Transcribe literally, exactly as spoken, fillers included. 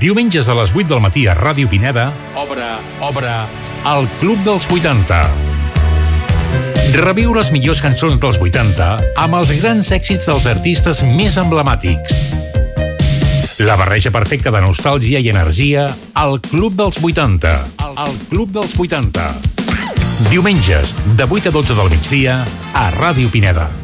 Diumenges a les vuit del matí a Ràdio Pineda, obre, obre, el Club dels vuitanta. Reviu les millors cançons dels vuitanta amb els grans èxits dels artistes més emblemàtics. La barreja perfecta de nostàlgia i energia al Club dels vuitanta. El Club dels vuitanta. Diumenges, de vuit a dotze del migdia, a Ràdio Pineda.